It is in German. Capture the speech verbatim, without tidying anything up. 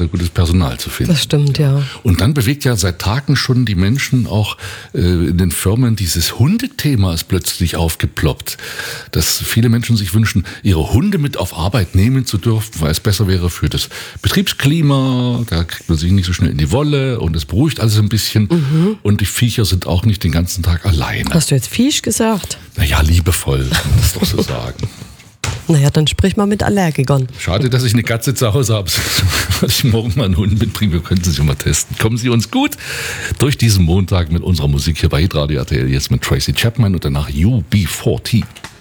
schwer, gutes Personal zu finden. Das stimmt, ja. Und dann bewegt ja seit Tagen schon die Menschen auch äh, in den Firmen, dieses Hundethema ist plötzlich aufgeploppt. Dass viele Menschen sich wünschen, ihre Hunde mit auf Arbeit nehmen zu dürfen, weil es besser wäre für das Betriebsklima, da kriegt man sich nicht so schnell in die Wolle und es beruhigt alles ein bisschen. Mhm. Und die Viecher sind auch nicht den ganzen Tag alleine. Hast du jetzt Viech gesagt? Naja, liebevoll, kann man das doch so sagen. Naja, dann sprich mal mit Allergikern. Schade, dass ich eine Katze zu Hause habe, dass ich morgen mal einen Hund mitbringe. Wir könnten sie mal testen. Kommen Sie uns gut durch diesen Montag mit unserer Musik hier bei Hitradio R T L. Jetzt mit Tracy Chapman und danach U B vierzig.